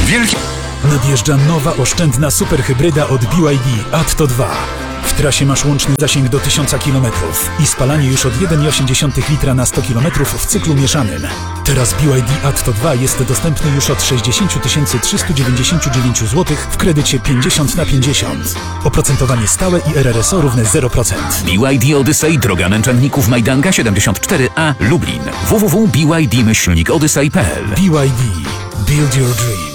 Wielki... Nadjeżdża nowa, oszczędna superhybryda od BYD Atto 2. W trasie masz łączny zasięg do 1000 km i spalanie już od 1,8 litra na 100 km w cyklu mieszanym. Teraz BYD Atto 2 jest dostępny już od 60 399 zł w kredycie 50/50. Oprocentowanie stałe i RRSO równe 0%. BYD Odyssey, droga Męczenników Majdanka 74A, Lublin. www.byd-odyssey.pl. BYD. Build your dream.